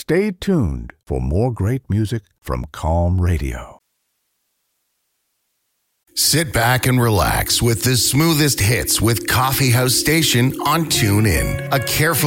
Stay tuned for more great music from Calm Radio. Sit back and relax with the smoothest hits with Coffee House Station on TuneIn. A careful